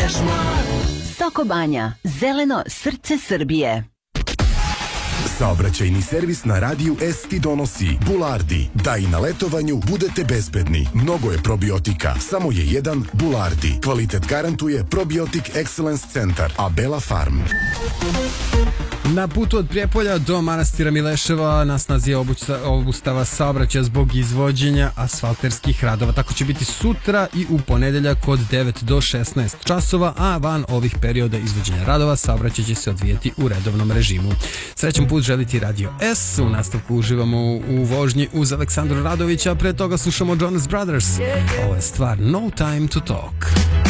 Soko Banja, zeleno srce Srbije. Saobraćajni servis na radiju S ti donosi Bulardi, da i na letovanju budete bezbedni. Mnogo je probiotika, samo je jedan Bulardi. Kvalitet garantuje Probiotic Excellence Centar, Abela Farm. Na putu od Prijepolja do manastira Mileševa na snazi je obustava saobraćaja zbog izvođenja asfalterskih radova. Tako će biti sutra i u ponedeljak od 9 do 16 časova, a van ovih perioda izvođenja radova saobraćaj će se odvijeti u redovnom režimu. Srećan put želiti Radio S. U nastavku uživamo u vožnji uz Aleksandru Radovića, pre toga slušamo Jonas Brothers. Ovo je stvar No Time to Talk.